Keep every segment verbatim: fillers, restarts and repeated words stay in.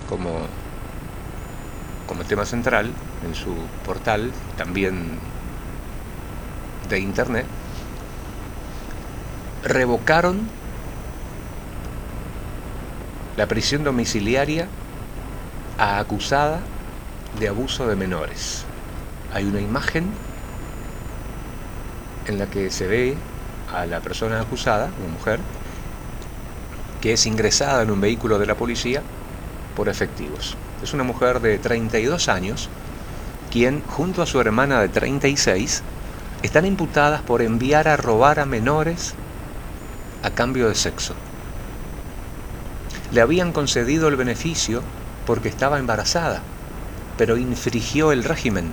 como, como tema central en su portal, también de internet, revocaron la prisión domiciliaria a acusada de abuso de menores. Hay una imagen en la que se ve a la persona acusada, una mujer, que es ingresada en un vehículo de la policía por efectivos. Es una mujer de treinta y dos años, quien, junto a su hermana de treinta y seis, están imputadas por enviar a robar a menores a cambio de sexo. Le habían concedido el beneficio porque estaba embarazada, pero infringió el régimen.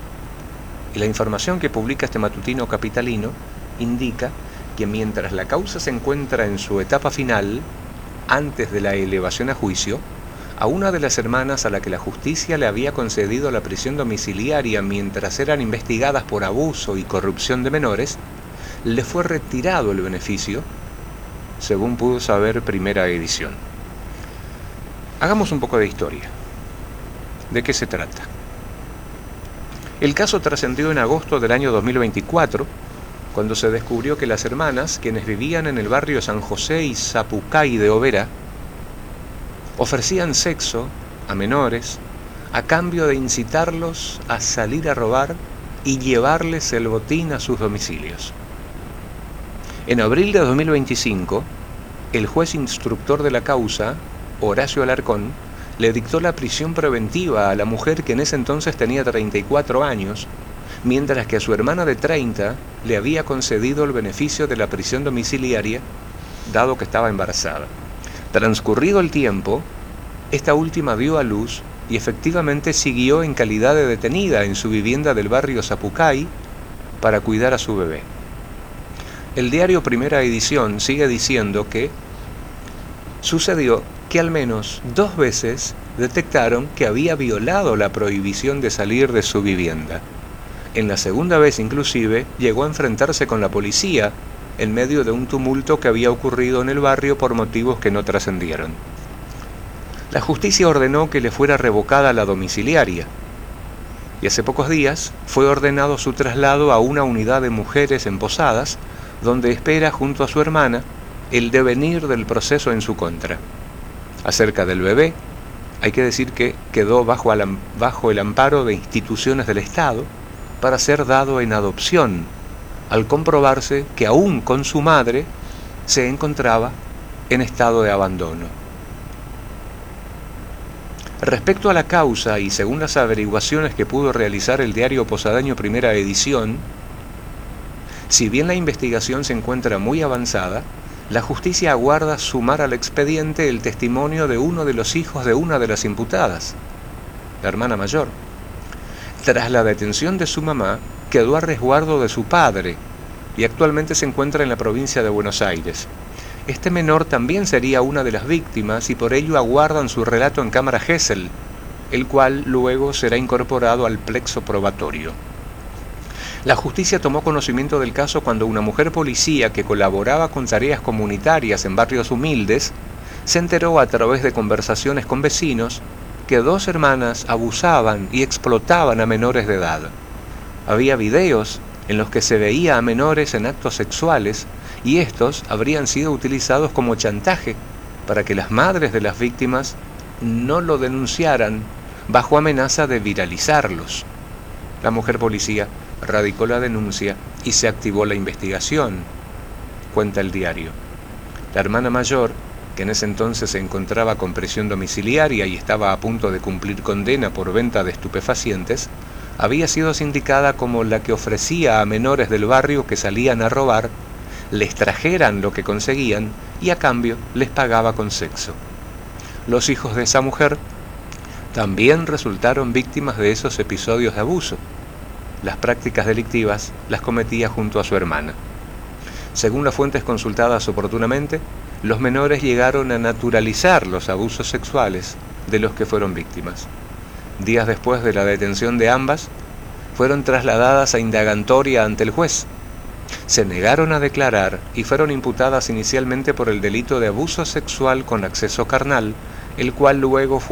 Y la información que publica este matutino capitalino indica que mientras la causa se encuentra en su etapa final, antes de la elevación a juicio, a una de las hermanas a la que la justicia le había concedido la prisión domiciliaria mientras eran investigadas por abuso y corrupción de menores, le fue retirado el beneficio, según pudo saber Primera Edición. Hagamos un poco de historia. ¿De qué se trata? El caso trascendió en agosto del año dos mil veinticuatro, cuando se descubrió que las hermanas, quienes vivían en el barrio San José y Zapucay de Oberá, ofrecían sexo a menores a cambio de incitarlos a salir a robar y llevarles el botín a sus domicilios. En abril de dos mil veinticinco, el juez instructor de la causa, Horacio Alarcón, le dictó la prisión preventiva a la mujer, que en ese entonces tenía treinta y cuatro años, mientras que a su hermana de treinta le había concedido el beneficio de la prisión domiciliaria, dado que estaba embarazada. Transcurrido el tiempo, esta última dio a luz y efectivamente siguió en calidad de detenida en su vivienda del barrio Zapucay para cuidar a su bebé. El diario Primera Edición sigue diciendo que sucedió que al menos dos veces detectaron que había violado la prohibición de salir de su vivienda. En la segunda vez, inclusive, llegó a enfrentarse con la policía en medio de un tumulto que había ocurrido en el barrio por motivos que no trascendieron. La justicia ordenó que le fuera revocada la domiciliaria, y hace pocos días fue ordenado su traslado a una unidad de mujeres en Posadas, donde espera junto a su hermana el devenir del proceso en su contra. Acerca del bebé, hay que decir que quedó bajo, al, bajo el amparo de instituciones del Estado para ser dado en adopción, al comprobarse que aún con su madre se encontraba en estado de abandono. Respecto a la causa, y según las averiguaciones que pudo realizar el diario posadeño Primera Edición, si bien la investigación se encuentra muy avanzada, la justicia aguarda sumar al expediente el testimonio de uno de los hijos de una de las imputadas, la hermana mayor. Tras la detención de su mamá, quedó a resguardo de su padre y actualmente se encuentra en la provincia de Buenos Aires. Este menor también sería una de las víctimas y por ello aguardan su relato en cámara Gesell, el cual luego será incorporado al plexo probatorio. La justicia tomó conocimiento del caso cuando una mujer policía que colaboraba con tareas comunitarias en barrios humildes se enteró a través de conversaciones con vecinos que dos hermanas abusaban y explotaban a menores de edad. Había videos en los que se veía a menores en actos sexuales y estos habrían sido utilizados como chantaje para que las madres de las víctimas no lo denunciaran bajo amenaza de viralizarlos. La mujer policía radicó la denuncia y se activó la investigación, cuenta el diario. La hermana mayor, que en ese entonces se encontraba con prisión domiciliaria y estaba a punto de cumplir condena por venta de estupefacientes, había sido sindicada como la que ofrecía a menores del barrio que salían a robar, les trajeran lo que conseguían y a cambio les pagaba con sexo. Los hijos de esa mujer también resultaron víctimas de esos episodios de abuso. Las prácticas delictivas las cometía junto a su hermana. Según las fuentes consultadas oportunamente, los menores llegaron a naturalizar los abusos sexuales de los que fueron víctimas. Días después de la detención de ambas, fueron trasladadas a indagatoria ante el juez. Se negaron a declarar y fueron imputadas inicialmente por el delito de abuso sexual con acceso carnal, el cual luego fue